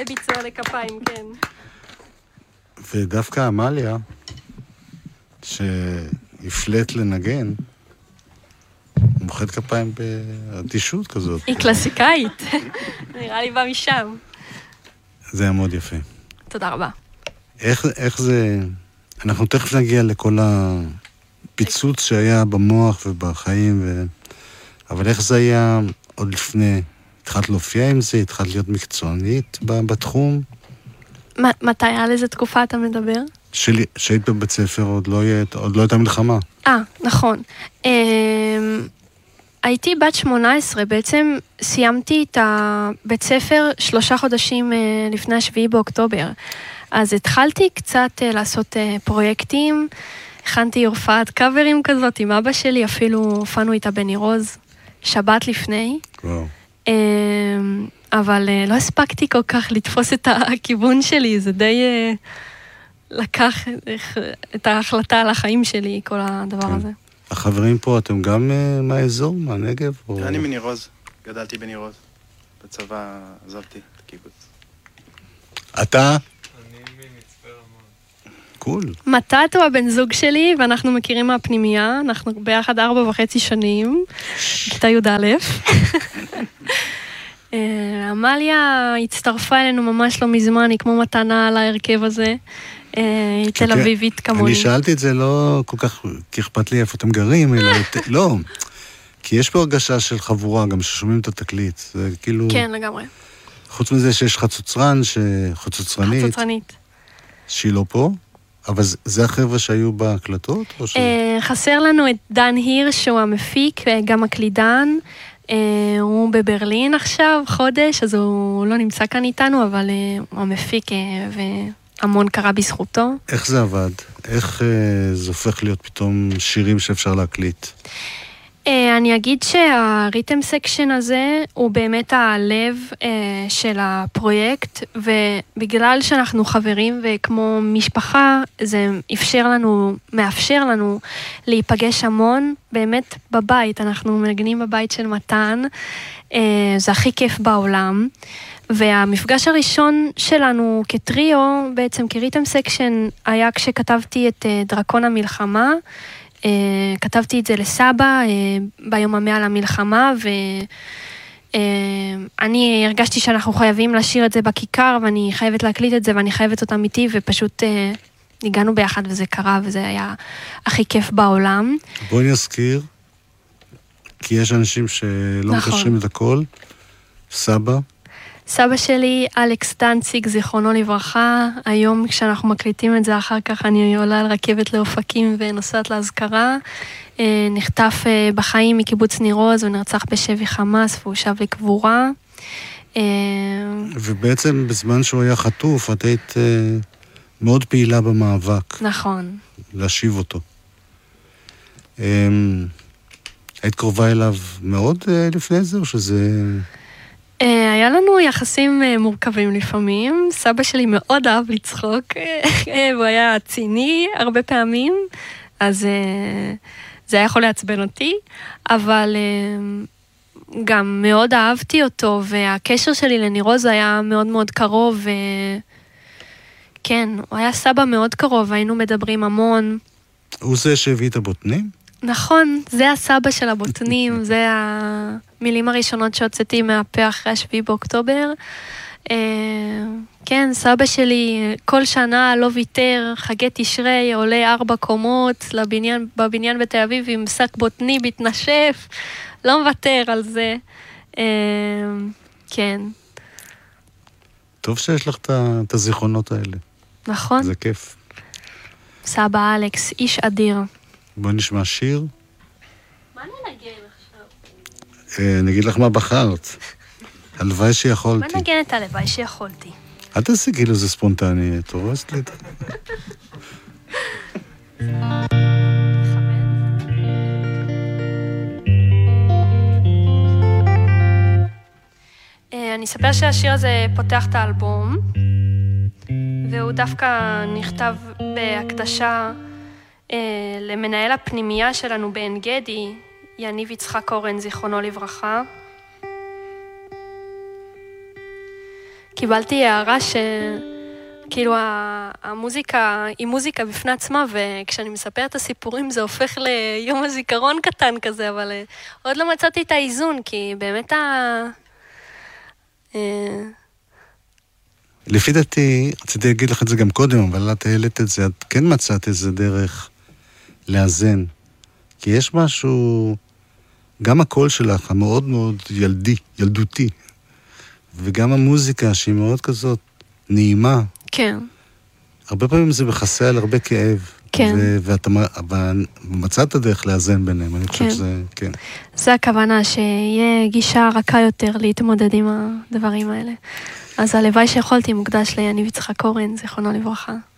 לביצוע לכפיים, כן. ודווקא אמליה, שהפלט לנגן, מוחד כפיים באדישות כזאת. היא קלאסיקאית. נראה לי בא משם. זה היה מאוד יפה. תודה רבה. איך זה... אנחנו תכף נגיע לכל הפיצוץ שהיה במוח ובחיים, אבל איך זה היה עוד לפני? התחלת להופיע עם זה? התחלת להיות מקצוענית בתחום? מתי היה לזה תקופה אתה מדבר? שהיית בבית ספר, עוד לא הייתה מלחמה. נכון. הייתי בת 18, בעצם סיימתי את הבית ספר 3 חודשים לפני 7 באוקטובר. אז התחלתי קצת לעשות פרויקטים, הכנתי הופעת קאברים כזאת עם אבא שלי, אפילו הופענו איתה בניר עוז, שבת לפני. וואו. אבל לא הספקתי כל כך לתפוס את הכיוון שלי, זה די לקח את ההחלטה על החיים שלי, כל הדבר הזה. החברים פה, אתם גם מהאזור, מהנגב? אני מניר עוז, גדלתי בניר עוז. בצבא עזבתי את הקיבוץ. אתה? אני ממצפה רמון. קול. מתת הוא הבן זוג שלי, ואנחנו מכירים מהפנימייה, אנחנו ביחד 4.5 שנים, כיתה י"א. אמליה הצטרפה אלינו ממש לא מזמן, היא כמו מתנה על ההרכב הזה, היא תל אביבית כמוני. אני שאלתי את זה לא כל כך, כי אכפת לי איפה אתם גרים, אלא לא, כי יש פה הרגשה של חבורה, גם ששומעים את התקליט, זה כאילו... כן, לגמרי. חוץ מזה שיש חצוצרנית, שהיא לא פה, אבל זה החבר'ה שהיו בהקלטות? חסר לנו את דן הירש, שהוא המפיק, גם הקלידן, הוא בברלין עכשיו, חודש, אז הוא לא נמצא כאן איתנו, אבל הוא המפיק והמון קרה בזכותו. איך זה עבד? איך זה הופך להיות פתאום שירים שאפשר להקליט? אני אגיד שהריתם סקשן הזה הוא באמת הלב של הפרויקט, ובגלל שאנחנו חברים וכמו משפחה, זה מאפשר לנו להיפגש המון, באמת בבית, אנחנו מנגנים בבית של מתן, זה הכי כיף בעולם, והמפגש הראשון שלנו כטריו, בעצם כריתם סקשן, היה כשכתבתי את דרקון המלחמה, כתבתי את זה לסבא ביום ה100 למלחמה, ואני הרגשתי שאנחנו חייבים לשיר את זה בכיכר, ואני חייבת להקליט את זה, ואני חייבת אותם איתי, ופשוט ניגענו ביחד וזה קרה, וזה היה הכי כיף בעולם. בואי נזכיר, כי יש אנשים שלא מקשרים את הכל. סבא? סבא שלי, אלכס דנציג, זיכרונו לברכה, היום כשאנחנו מקליטים את זה אחר כך, אני עולה על רכבת לאופקים ונוסעת להזכרה, נחטף בחיים מקיבוץ ניר עוז, ונרצח בשבי חמאס, והוא שב לקבורה. ובעצם בזמן שהוא היה חטוף, את היית מאוד פעילה במאבק. נכון. להשיב אותו. היית קרובה אליו מאוד לפני זה, או שזה... היה לנו יחסים מורכבים לפעמים, סבא שלי מאוד אהב לצחוק, הוא היה ציני הרבה פעמים, אז זה היה יכול לעצבן אותי, אבל גם מאוד אהבתי אותו, והקשר שלי לניר עוז היה מאוד מאוד קרוב, וכן, הוא היה סבא מאוד קרוב, היינו מדברים המון. הוא זה שהביא את הבוטנים? נכון, זה הסבא של הבוטנים, זה המילים הראשונות שהוצאתי מהפה אחרי 7 באוקטובר. כן, סבא שלי כל שנה לא ויתר, חגי תשרי, עולה 4 קומות בבניין בתל אביב עם שק בוטני מתנשף, לא מוותר על זה. כן. טוב שיש לך את הזיכרונות האלה. נכון. זה כיף. סבא אלכס, איש אדיר. בואי נשמע שיר. מה ננגן עכשיו? נגיד לך מה בחרת. הלוואי שיכולתי. מה נגן את הלוואי שיכולתי? אל תעשי כאילו זה ספונטני, את הורסת לי את זה. אני אספר שהשיר הזה פותח את האלבום, והוא דווקא נכתב בהקדשה למנהל הפנימייה שלנו בעין גדי, יניב יצחק אורן, זיכרונו לברכה. קיבלתי הערה כאילו המוזיקה היא מוזיקה בפני עצמה, וכשאני מספרת את הסיפורים זה הופך ליום הזיכרון קטן כזה, אבל עוד לא מצאתי את האיזון, כי באמת לפי דעתי, רציתי להגיד לך את זה גם קודם, אבל את העלית את זה, את כן מצאת איזה דרך לאזן. כי יש משהו, גם הקול שלך, המאוד מאוד ילדותי, וגם המוזיקה שהיא מאוד כזאת נעימה. כן. הרבה פעמים זה מכסה על הרבה כאב. כן. ואתה מצאת דרך לאזן ביניהם, אני חושב שזה, כן. זה הכוונה, שיהיה גישה רכה יותר להתמודד עם הדברים האלה. אז הלוואי שיכולתי מוקדש ליניב יצחק קורן, זיכרונו לברכה.